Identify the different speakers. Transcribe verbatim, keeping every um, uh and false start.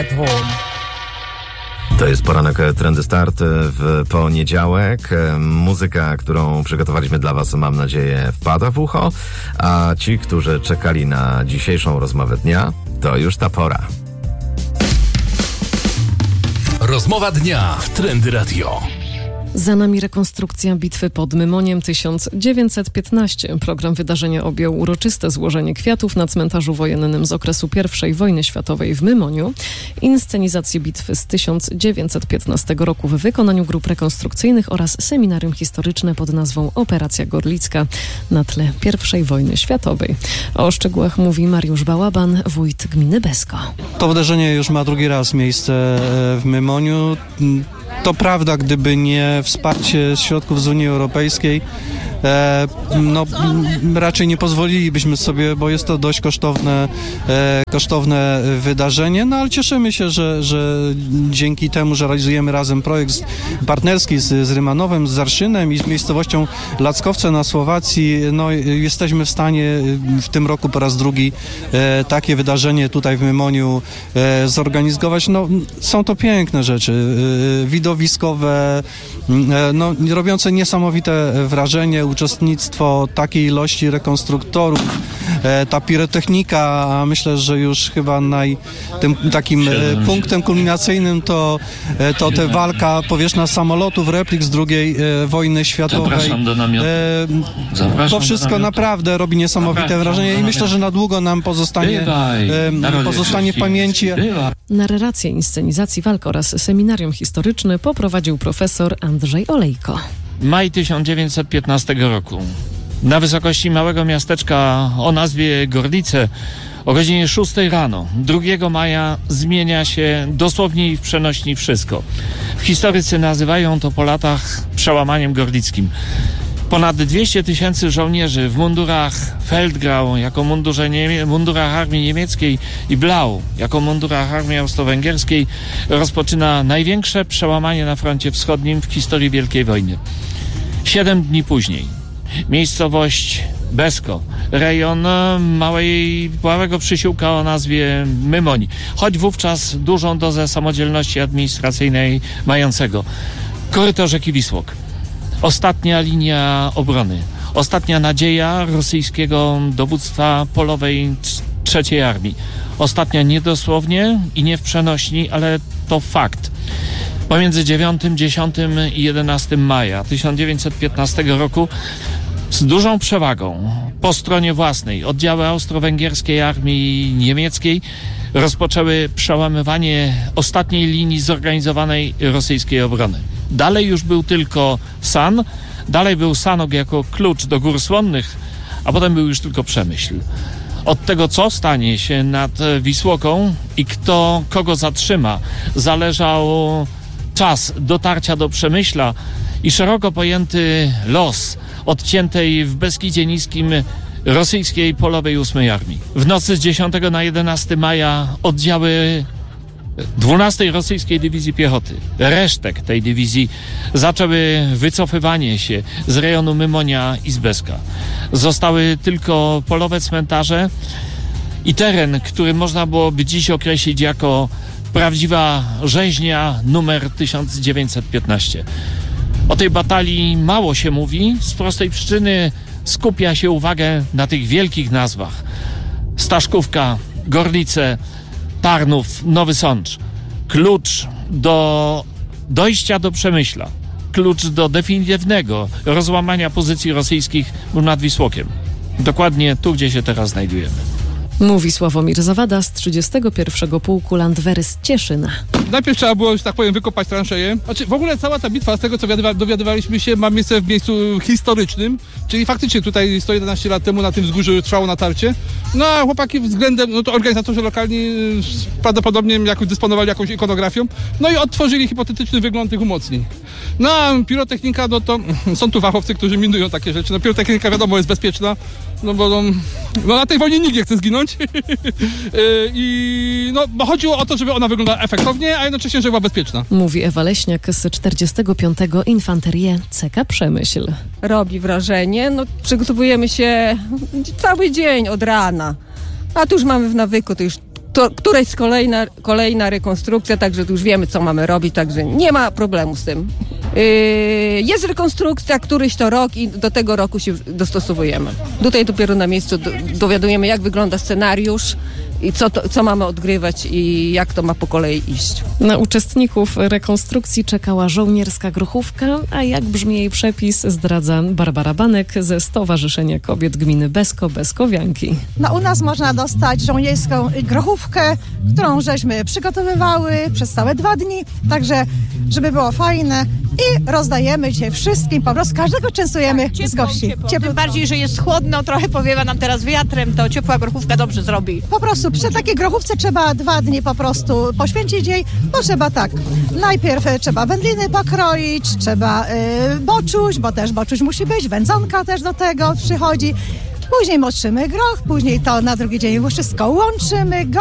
Speaker 1: To jest poranek Trendy Start w poniedziałek. Muzyka, którą przygotowaliśmy dla Was, mam nadzieję, wpada w ucho, a ci, którzy czekali na dzisiejszą rozmowę dnia, to już ta pora.
Speaker 2: Rozmowa dnia w Trendy Radio.
Speaker 3: Za nami rekonstrukcja bitwy pod Mymoniem tysiąc dziewięćset piętnaście. Program wydarzenia objął uroczyste złożenie kwiatów na cmentarzu wojennym z okresu pierwszej wojny światowej w Mymoniu, inscenizację bitwy z tysiąc dziewięćset piętnastego roku w wykonaniu grup rekonstrukcyjnych oraz seminarium historyczne pod nazwą Operacja Gorlicka na tle pierwszej wojny światowej. O szczegółach mówi Mariusz Bałaban, wójt gminy Besko.
Speaker 4: To wydarzenie już ma drugi raz miejsce w Mymoniu. To prawda, gdyby nie wsparcie środków z Unii Europejskiej, e, no raczej nie pozwolilibyśmy sobie, bo jest to dość kosztowne, e, kosztowne wydarzenie, no ale cieszymy się, że, że dzięki temu, że realizujemy razem projekt partnerski z, z Rymanowem, z Zarszynem i z miejscowością Lackowce na Słowacji, no jesteśmy w stanie w tym roku po raz drugi e, takie wydarzenie tutaj w Mymoniu e, zorganizować. No, są to piękne rzeczy, e, widowiskowe, no, robiące niesamowite wrażenie, uczestnictwo takiej ilości rekonstruktorów, ta pirotechnika, a myślę, że już chyba naj, tym takim punktem kulminacyjnym to, to te walka powietrzna samolotów, replik z drugiej wojny światowej.
Speaker 5: Zapraszam do namiotu. Zapraszam
Speaker 4: to wszystko naprawdę robi niesamowite Zapraszam wrażenie i myślę, że na długo nam pozostanie, Bywaj. pozostanie w pamięci.
Speaker 3: Bywaj. Narrację inscenizacji walk oraz seminarium historyczne poprowadził profesor Andrzej Olejko.
Speaker 5: Maj tysiąc dziewięćset piętnastego roku. Na wysokości małego miasteczka o nazwie Gorlice o godzinie szóstej rano, drugiego maja, zmienia się dosłownie i w przenośni wszystko. Historycy nazywają to po latach przełamaniem gorlickim. Ponad dwieście tysięcy żołnierzy w mundurach Feldgrau jako mundurze niemie- mundurach armii niemieckiej i Blau jako mundurach armii austro-węgierskiej rozpoczyna największe przełamanie na froncie wschodnim w historii Wielkiej Wojny. Siedem dni później miejscowość Besko, rejon małej, małego przysiłka o nazwie Mymoń, choć wówczas dużą dozę samodzielności administracyjnej mającego. Koryto rzeki Wisłok. Ostatnia linia obrony. Ostatnia nadzieja rosyjskiego dowództwa polowej trzeciej Armii. Ostatnia niedosłownie i nie w przenośni, ale to fakt. Pomiędzy dziewiątym, dziesiątym i jedenastym maja tysiąc dziewięćset piętnastego roku z dużą przewagą po stronie własnej oddziały austro-węgierskiej armii niemieckiej rozpoczęły przełamywanie ostatniej linii zorganizowanej rosyjskiej obrony. Dalej już był tylko San, dalej był Sanok jako klucz do Gór Słonnych, a potem był już tylko Przemyśl. Od tego, co stanie się nad Wisłoką i kto kogo zatrzyma, zależał czas dotarcia do Przemyśla i szeroko pojęty los odciętej w Beskidzie Niskim rosyjskiej polowej ósmej Armii. W nocy z dziesiątego na jedenastego maja oddziały dwunastej rosyjskiej dywizji piechoty, resztek tej dywizji, zaczęły wycofywanie się z rejonu Mymonia i z Beska. Zostały tylko polowe cmentarze i teren, który można byłoby dziś określić jako prawdziwa rzeźnia numer tysiąc dziewięćset piętnaście. O tej batalii mało się mówi, z prostej przyczyny skupia się uwagę na tych wielkich nazwach. Staszkówka, Gorlice, Tarnów, Nowy Sącz. Klucz do dojścia do Przemyśla. Klucz do definitywnego rozłamania pozycji rosyjskich nad Wisłokiem. Dokładnie tu, gdzie się teraz znajdujemy.
Speaker 3: Mówi Sławomir Zawada z trzydziestego pierwszego Pułku Landwery z Cieszyna.
Speaker 6: Najpierw trzeba było, że tak powiem, wykopać transzeję. Znaczy, w ogóle cała ta bitwa, z tego co wiadywa- dowiadywaliśmy się, ma miejsce w miejscu historycznym, czyli faktycznie tutaj sto jedenaście lat temu na tym wzgórzu trwało natarcie. No a chłopaki względem, no to organizatorzy lokalni prawdopodobnie jakoś dysponowali jakąś ikonografią, no i odtworzyli hipotetyczny wygląd tych umocnień. No a pirotechnika, no to są tu fachowcy, którzy minują takie rzeczy. No pirotechnika wiadomo jest bezpieczna, no bo no, no na tej wojnie nikt nie chce zginąć. I no bo chodziło o to, żeby ona wyglądała efektownie, a jednocześnie, żeby była bezpieczna.
Speaker 3: Mówi Ewa Leśniak z czterdziestego piątego Infanterie C K Przemyśl.
Speaker 7: Robi wrażenie, no przygotowujemy się cały dzień od rana, a tu już mamy w nawyku, to już to, któreś z kolejna, kolejna rekonstrukcja, także tu już wiemy, co mamy robić, także nie ma problemu z tym. Yy, jest rekonstrukcja, któryś to rok i do tego roku się dostosowujemy. Tutaj dopiero na miejscu do, dowiadujemy, jak wygląda scenariusz i co, to, co mamy odgrywać i jak to ma po kolei iść.
Speaker 3: Na uczestników rekonstrukcji czekała żołnierska grochówka, a jak brzmi jej przepis, zdradza Barbara Banek ze Stowarzyszenia Kobiet Gminy Besko, Beskowianki.
Speaker 8: No, u nas można dostać żołnierską grochówkę, którą żeśmy przygotowywały przez całe dwa dni, także żeby było fajne i rozdajemy dzisiaj wszystkim, po prostu każdego częstujemy
Speaker 9: tak, ciepłą,
Speaker 8: z gości.
Speaker 9: Ciepłą.
Speaker 8: Ciepłą.
Speaker 9: Tym bardziej, że jest chłodno, trochę powiewa nam teraz wiatrem, to ciepła grochówka dobrze zrobi.
Speaker 8: Po prostu przy takiej grochówce trzeba dwa dni po prostu poświęcić jej, bo trzeba tak, najpierw trzeba wędliny pokroić, trzeba y, boczuś, bo też boczuś musi być, wędzonka też do tego przychodzi. Później moczymy groch, później to na drugi dzień wszystko łączymy,